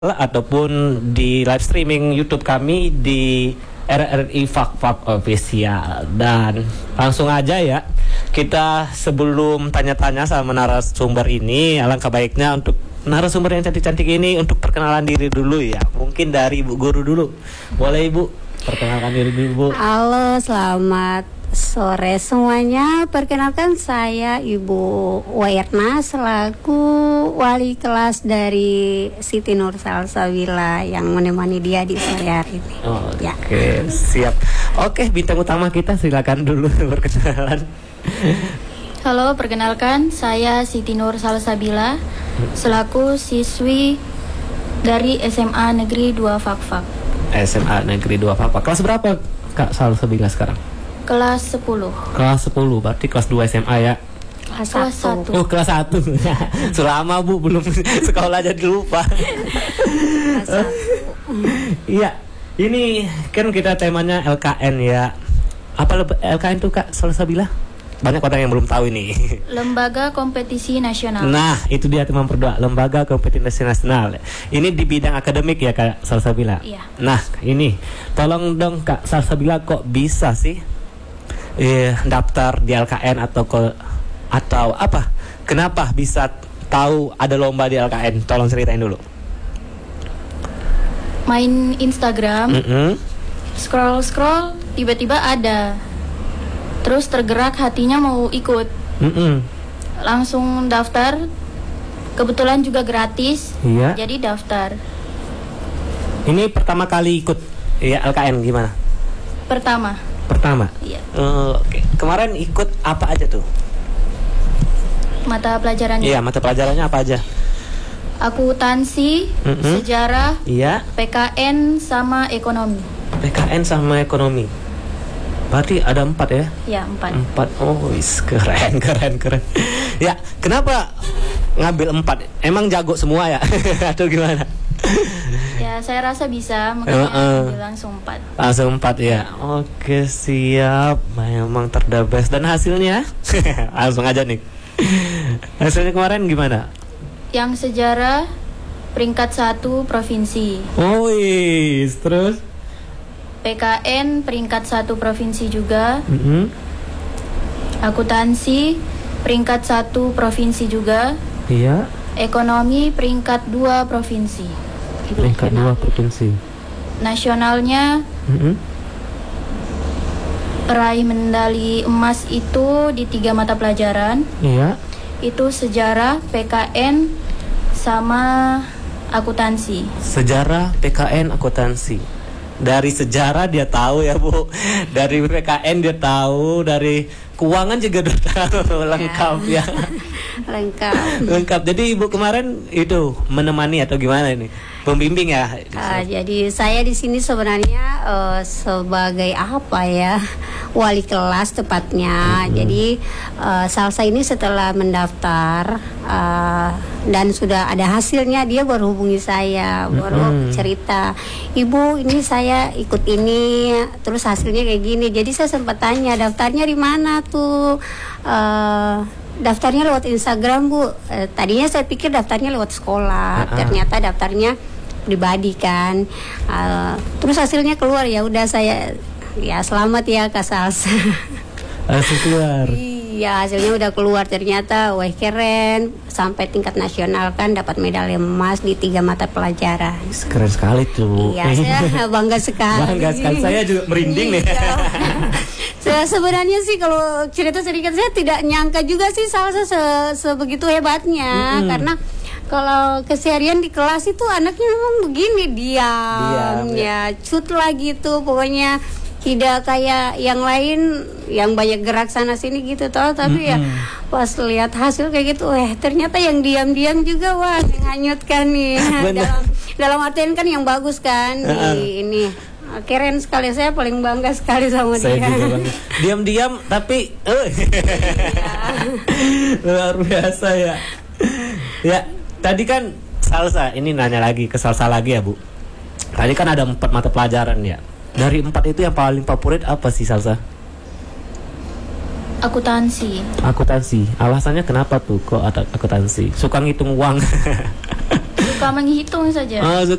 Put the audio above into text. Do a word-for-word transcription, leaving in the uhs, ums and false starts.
ataupun di live streaming YouTube kami di R R I Fak Fak Official. Dan langsung aja ya, kita sebelum tanya-tanya sama narasumber ini, alangkah baiknya untuk narasumber yang cantik-cantik ini untuk perkenalan diri dulu ya. Mungkin dari Ibu Guru dulu. Boleh Ibu perkenalkan diri dulu, Bu? Halo, selamat sore semuanya. Perkenalkan, saya Ibu Wairna selaku wali kelas dari Siti Nur Salsabila yang menemani dia di sore hari ini. Oh, ya. Oke, siap. Oke, bintang utama kita silakan dulu perkenalan. Halo, perkenalkan saya Siti Nur Salsabila selaku siswi dari S M A Negeri dua Fakfak. S M A Negeri dua Fakfak. Kelas berapa Kak Salsabila sekarang? Kelas sepuluh. Kelas sepuluh, berarti kelas dua S M A ya? Kelas satu. Oh, kelas satu. Selama Bu belum sekolah jadi lupa. Kelas satu. Iya, ini kan kita temanya L K N ya. Apa L K N tuh Kak Salsabila? Banyak orang yang belum tahu ini. Lembaga Kompetisi Nasional. Nah, itu dia teman berdoa, Lembaga Kompetisi Nasional. Ini di bidang akademik ya Kak Salsabila? Iya. Nah, ini tolong dong Kak Salsabila, kok bisa sih eh, daftar di L K N atau ke, atau apa? Kenapa bisa tahu ada lomba di L K N? Tolong ceritain dulu. Main Instagram, Mm-hmm. scroll-scroll, tiba-tiba ada. Terus tergerak hatinya mau ikut. Mm-hmm. Langsung daftar. Kebetulan juga gratis. Iya. Jadi daftar. Ini pertama kali ikut ya L K N gimana? Pertama. Pertama. Iya. Uh, Oke. Kemarin ikut apa aja tuh? Mata pelajarannya. Iya, mata pelajarannya apa aja? Akuntansi, Mm-mm. sejarah, Iya. P K N sama ekonomi. P K N sama ekonomi. Berarti ada empat ya? Ya, empat. Empat. Oh, wis, keren, keren, keren. Ya, kenapa ngambil empat? Emang jago semua ya? Atau gimana? Ya, saya rasa bisa, makanya Uh, uh. ambil langsung empat. Langsung empat ya. Oke, siap. Memang terdabes. Dan hasilnya? Langsung aja nih. Hasilnya kemarin gimana? Yang sejarah peringkat satu provinsi. Oh, wis. Terus? P K N peringkat satu provinsi juga. Mm-hmm. Akuntansi peringkat satu provinsi juga. Iya. Ekonomi peringkat dua provinsi. Peringkat dua provinsi. Nasionalnya Mm-hmm. peraih medali emas itu di tiga mata pelajaran. Iya. Itu sejarah, P K N, sama akuntansi. Sejarah, P K N, akuntansi. Dari sejarah dia tahu ya Bu, dari P K N dia tahu, dari keuangan juga dia tahu. Lengkap ya. Lengkap. Lengkap. Jadi Ibu kemarin itu menemani atau gimana ini? Pembimbing ya? Uh, jadi saya di sini sebenarnya uh, sebagai apa ya, wali kelas tepatnya. Mm-hmm. Jadi uh, Salsa ini setelah mendaftar uh, dan sudah ada hasilnya, dia baru hubungi saya, mm-hmm. baru cerita, Ibu ini saya ikut ini, terus hasilnya kayak gini. Jadi saya sempat tanya, daftarnya di mana tuh? Uh, Daftarnya lewat Instagram Bu. Eh, tadinya saya pikir daftarnya lewat sekolah, uh-uh. ternyata daftarnya pribadi kan. Uh, terus hasilnya keluar, ya udah saya ya selamat ya Kak Salsa. Hasil keluar. Iya, hasilnya udah keluar, ternyata wah keren, sampai tingkat nasional kan, dapat medali emas di tiga mata pelajaran. Keren sekali tuh. Iya, saya bangga sekali. Bangga sekali, saya juga merinding nih. Saya sebenarnya sih kalau cerita sedikit, saya tidak nyangka juga sih Salsa se- sebegitu hebatnya. Mm-hmm. Karena kalau keseharian di kelas itu anaknya memang begini, diam, diam ya, cut lah gitu, pokoknya tidak kayak yang lain yang banyak gerak sana sini gitu toh. Tapi mm-hmm. ya pas lihat hasil kayak gitu, eh ternyata yang diam-diam juga wah menghanyutkan nih. dalam dalam artian kan yang bagus kan. Uh-uh. di ini keren sekali, saya paling bangga sekali sama saya dia. Juga bangga. Diam-diam tapi uh. luar biasa ya. Ya, tadi kan Salsa, ini nanya lagi ke Salsa lagi ya Bu. Tadi kan ada empat mata pelajaran ya. Dari empat itu yang paling favorit apa sih Salsa? Akuntansi. Akuntansi. Alasannya kenapa tuh kok ada akuntansi? Suka ngitung uang. Suka menghitung saja. Oh,